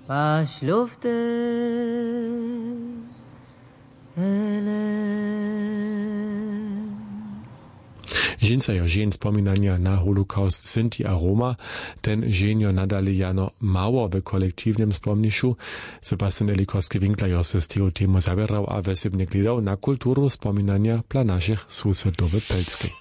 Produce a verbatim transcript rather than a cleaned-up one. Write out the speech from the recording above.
Paślufty Žinca jo žen spominania na holokaust Sinti a Roma, ten ženjo nadali jano mało w kolektywnym spomniszu. Sebastian Elikorski-Winkler jo se z tego temu zabierał, a wesebnie gledał na kulturu spominania dla naszych susedów w Pelskiej.